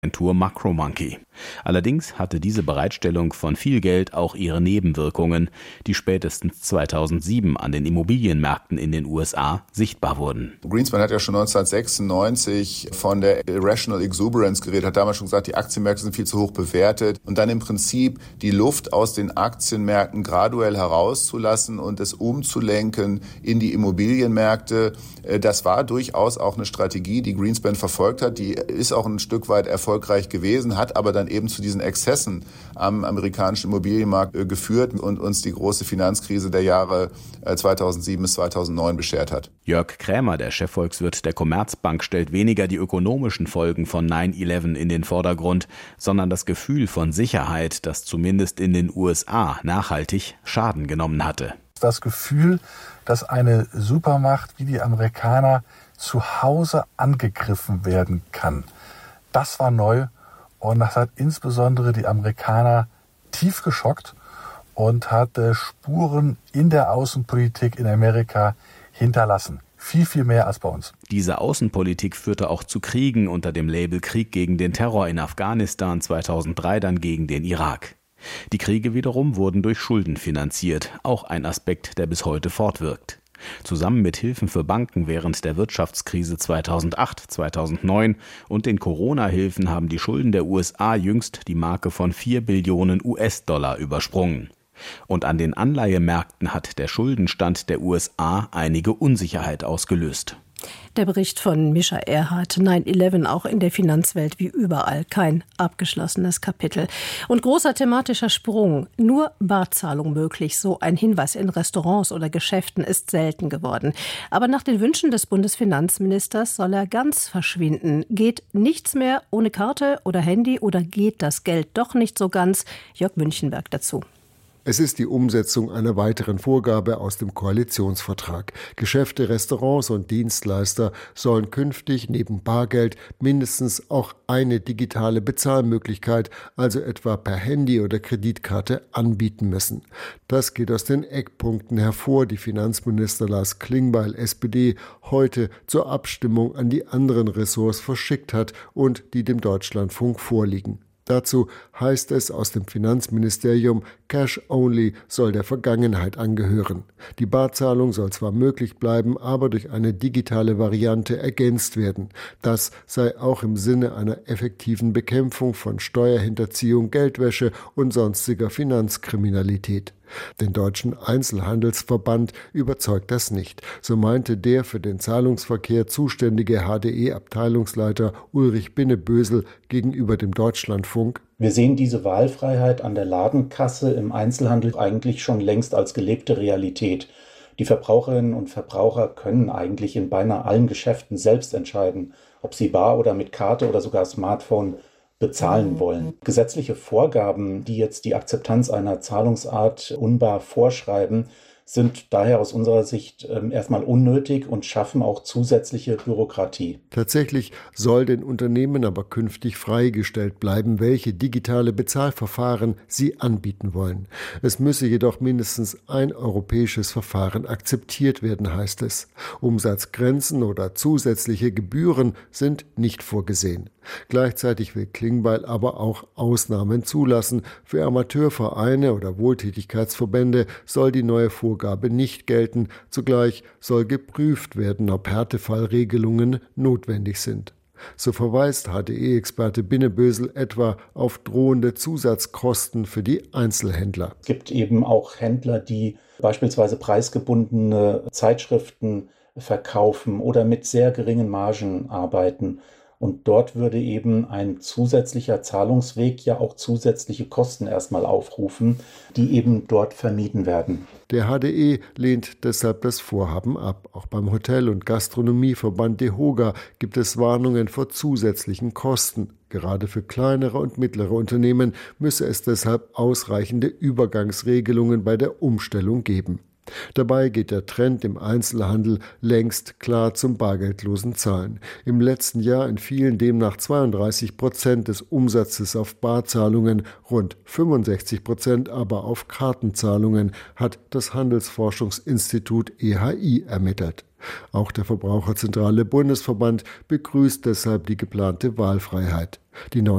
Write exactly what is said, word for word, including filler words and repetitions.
Agentur Macromonkey. Allerdings hatte diese Bereitstellung von viel Geld auch ihre Nebenwirkungen, die spätestens zweitausendsieben an den Immobilienmärkten in den U S A sichtbar wurden. Greenspan hat ja schon neunzehnhundertsechsundneunzig von der Irrational Exuberance geredet, hat damals schon gesagt, die Aktienmärkte sind viel zu hoch bewertet und dann im Prinzip die Luft aus den Aktienmärkten graduell herauszulassen und es umzulenken in die Immobilienmärkte. Das war durchaus auch eine Strategie, die Greenspan verfolgt hat, die ist auch ein Stück weit erfolgreich gewesen, hat aber dann eben zu diesen Exzessen am amerikanischen Immobilienmarkt äh, geführt und uns die große Finanzkrise der Jahre äh, zweitausendsieben bis zweitausendneun beschert hat. Jörg Krämer, der Chefvolkswirt der Commerzbank, stellt weniger die ökonomischen Folgen von nine eleven in den Vordergrund, sondern das Gefühl von Sicherheit, das zumindest in den U S A nachhaltig Schaden genommen hatte. Das Gefühl, dass eine Supermacht wie die Amerikaner zu Hause angegriffen werden kann, das war neu. Und das hat insbesondere die Amerikaner tief geschockt und hat äh, Spuren in der Außenpolitik in Amerika hinterlassen. Viel, viel mehr als bei uns. Diese Außenpolitik führte auch zu Kriegen unter dem Label Krieg gegen den Terror in Afghanistan, zweitausenddrei dann gegen den Irak. Die Kriege wiederum wurden durch Schulden finanziert, auch ein Aspekt, der bis heute fortwirkt. Zusammen mit Hilfen für Banken während der Wirtschaftskrise zweitausendacht, zweitausendneun und den Corona-Hilfen haben die Schulden der U S A jüngst die Marke von vier Billionen U S-Dollar übersprungen. Und an den Anleihemärkten hat der Schuldenstand der U S A einige Unsicherheit ausgelöst. Der Bericht von Mischa Erhardt, nine eleven auch in der Finanzwelt wie überall kein abgeschlossenes Kapitel. Und großer thematischer Sprung, nur Barzahlung möglich, so ein Hinweis in Restaurants oder Geschäften ist selten geworden. Aber nach den Wünschen des Bundesfinanzministers soll er ganz verschwinden. Geht nichts mehr ohne Karte oder Handy oder geht das Geld doch nicht so ganz? Jörg Münchenberg dazu. Es ist die Umsetzung einer weiteren Vorgabe aus dem Koalitionsvertrag. Geschäfte, Restaurants und Dienstleister sollen künftig neben Bargeld mindestens auch eine digitale Bezahlmöglichkeit, also etwa per Handy oder Kreditkarte, anbieten müssen. Das geht aus den Eckpunkten hervor, die Finanzminister Lars Klingbeil, S P D, heute zur Abstimmung an die anderen Ressorts verschickt hat und die dem Deutschlandfunk vorliegen. Dazu heißt es aus dem Finanzministerium, Cash Only soll der Vergangenheit angehören. Die Barzahlung soll zwar möglich bleiben, aber durch eine digitale Variante ergänzt werden. Das sei auch im Sinne einer effektiven Bekämpfung von Steuerhinterziehung, Geldwäsche und sonstiger Finanzkriminalität. Den Deutschen Einzelhandelsverband überzeugt das nicht. So meinte der für den Zahlungsverkehr zuständige H D E-Abteilungsleiter Ulrich Binnebösel gegenüber dem Deutschlandfunk: Wir sehen diese Wahlfreiheit an der Ladenkasse im Einzelhandel eigentlich schon längst als gelebte Realität. Die Verbraucherinnen und Verbraucher können eigentlich in beinahe allen Geschäften selbst entscheiden, ob sie bar oder mit Karte oder sogar Smartphone bezahlen wollen. Gesetzliche Vorgaben, die jetzt die Akzeptanz einer Zahlungsart unbar vorschreiben, sind daher aus unserer Sicht äh, erstmal unnötig und schaffen auch zusätzliche Bürokratie. Tatsächlich soll den Unternehmen aber künftig freigestellt bleiben, welche digitale Bezahlverfahren sie anbieten wollen. Es müsse jedoch mindestens ein europäisches Verfahren akzeptiert werden, heißt es. Umsatzgrenzen oder zusätzliche Gebühren sind nicht vorgesehen. Gleichzeitig will Klingbeil aber auch Ausnahmen zulassen. Für Amateurvereine oder Wohltätigkeitsverbände soll die neue Vorgabe nicht gelten. Zugleich soll geprüft werden, ob Härtefallregelungen notwendig sind. So verweist H D E-Experte Binnebösel etwa auf drohende Zusatzkosten für die Einzelhändler. Es gibt eben auch Händler, die beispielsweise preisgebundene Zeitschriften verkaufen oder mit sehr geringen Margen arbeiten. Und dort würde eben ein zusätzlicher Zahlungsweg ja auch zusätzliche Kosten erstmal aufrufen, die eben dort vermieden werden. Der H D E lehnt deshalb das Vorhaben ab. Auch beim Hotel- und Gastronomieverband DEHOGA gibt es Warnungen vor zusätzlichen Kosten. Gerade für kleinere und mittlere Unternehmen müsse es deshalb ausreichende Übergangsregelungen bei der Umstellung geben. Dabei geht der Trend im Einzelhandel längst klar zum bargeldlosen Zahlen. Im letzten Jahr entfielen demnach zweiunddreißig Prozent des Umsatzes auf Barzahlungen, rund fünfundsechzig Prozent aber auf Kartenzahlungen, hat das Handelsforschungsinstitut E H I ermittelt. Auch der Verbraucherzentrale Bundesverband begrüßt deshalb die geplante Wahlfreiheit. Die